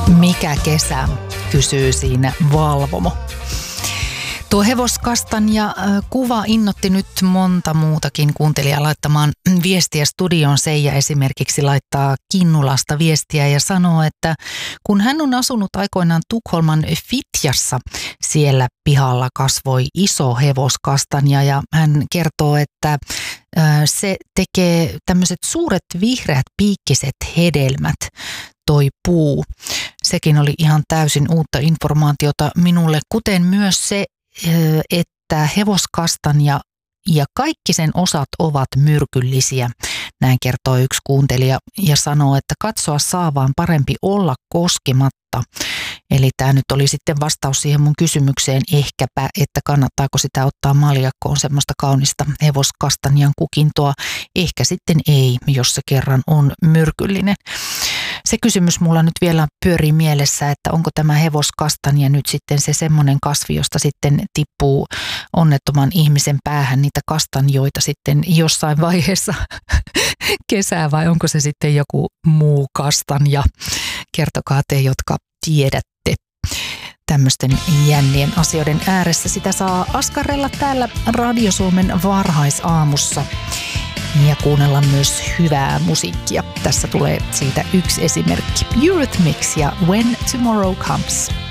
Mikä kesä, kysyy siinä Valvomo. Tuo hevoskastanja kuva innotti nyt monta muutakin kuuntelijaa laittamaan viestiä studioon. Seija esimerkiksi laittaa Kinnulasta viestiä ja sanoo, että kun hän on asunut aikoinaan Tukholman Fitjassa, siellä pihalla kasvoi iso hevoskastanja ja hän kertoo, että se tekee tämmöiset suuret vihreät piikkiset hedelmät, toi puu. Sekin oli ihan täysin uutta informaatiota minulle, kuten myös se, että hevoskastanja ja kaikki sen osat ovat myrkyllisiä. Näin kertoo yksi kuuntelija ja sanoo, että katsoa saa vaan parempi olla koskematta. Eli tämä nyt oli sitten vastaus siihen mun kysymykseen ehkäpä, että kannattaako sitä ottaa maljakkoon semmoista kaunista hevoskastanjan kukintoa. Ehkä sitten ei, jos se kerran on myrkyllinen. Se kysymys mulla nyt vielä pyörii mielessä, että onko tämä hevoskastanja nyt sitten se semmoinen kasvi, josta sitten tippuu onnettoman ihmisen päähän niitä kastanjoita sitten jossain vaiheessa kesää, vai onko se sitten joku muu kastanja? Kertokaa te, jotka tiedätte tämmöisten jännien asioiden ääressä. Sitä saa askarrella täällä Radio Suomen varhaisaamussa ja kuunnella myös hyvää musiikkia. Tässä tulee siitä yksi esimerkki. Eurythmics ja When Tomorrow Comes.